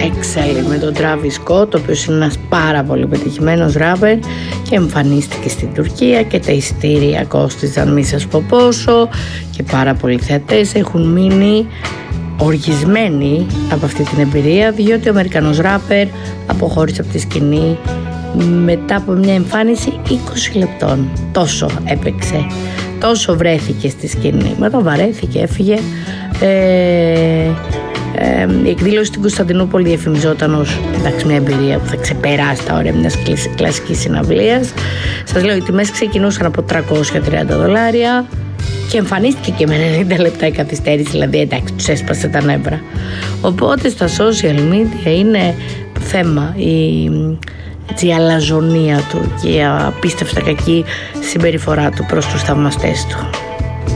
Excel με τον Travis Scott, ο οποίος είναι ένας πάρα πολύ πετυχημένος ράπερ και εμφανίστηκε στην Τουρκία και τα εισιτήρια κόστιζαν μη σας πω πόσο και πάρα πολλοί θεατές έχουν μείνει οργισμένοι από αυτή την εμπειρία, διότι ο Αμερικανός ράπερ αποχώρησε από τη σκηνή μετά από μια εμφάνιση 20 λεπτών. Τόσο έπαιξε, τόσο βρέθηκε στη σκηνή, μετά βαρέθηκε, έφυγε. Η εκδήλωση στην Κωνσταντινούπολη διαφημιζόταν ως μια εμπειρία που θα ξεπεράσει τα όρια μιας κλασικής συναυλίας. Σας λέω, οι τιμές ξεκινούσαν από $330 και εμφανίστηκε και με 90 λεπτά η καθυστέρηση, δηλαδή εντάξει, τους έσπασε τα νεύρα. Οπότε στα social media είναι θέμα η αλαζονία του και η απίστευτα κακή συμπεριφορά του προς τους θαυμαστές του.